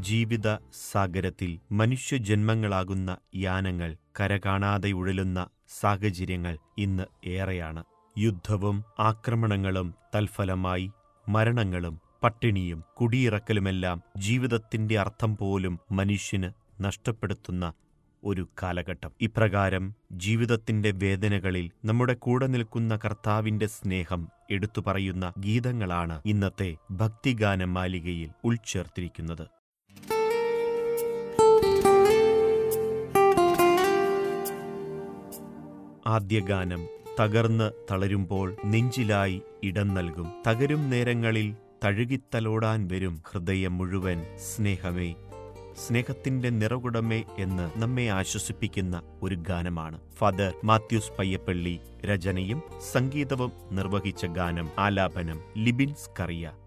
ജീവിത സാഗരത്തിൽ മനുഷ്യജന്മങ്ങളാകുന്ന യാനങ്ങൾ കരകാണാതെ ഉഴലുന്ന സാഹചര്യങ്ങൾ ഇന്ന് ഏറെയാണ്. യുദ്ധവും ആക്രമണങ്ങളും തൽഫലമായി മരണങ്ങളും പട്ടിണിയും കുടിയിറക്കലുമെല്ലാം ജീവിതത്തിന്റെ അർത്ഥം പോലും മനുഷ്യന് നഷ്ടപ്പെടുത്തുന്ന ഒരു കാലഘട്ടം. ഇപ്രകാരം ജീവിതത്തിന്റെ വേദനകളിൽ നമ്മുടെ കൂടെ നിൽക്കുന്ന കർത്താവിന്റെ സ്നേഹം എടുത്തു പറയുന്ന ഗീതങ്ങളാണ് ഇന്നത്തെ ഭക്തിഗാന മാലികയിൽ ഉൾച്ചേർത്തിരിക്കുന്നത്. ആദ്യ ഗാനം തകർന്ന് തളരുമ്പോൾ നെഞ്ചിലായി ഇടം നൽകും, തകരും നേരങ്ങളിൽ തഴുകിത്തലോടാൻ വരും ഹൃദയം മുഴുവൻ സ്നേഹമേ, സ്നേഹത്തിന്റെ നിറകുടമേ എന്ന് നമ്മെ ആശ്വസിപ്പിക്കുന്ന ഒരു ഗാനമാണ്. ഫാദർ മാത്യൂസ് പയ്യപ്പള്ളി രചനയും സംഗീതവും നിർവഹിച്ച ഗാനം, ആലാപനം ലിബിൻ സ്കറിയ.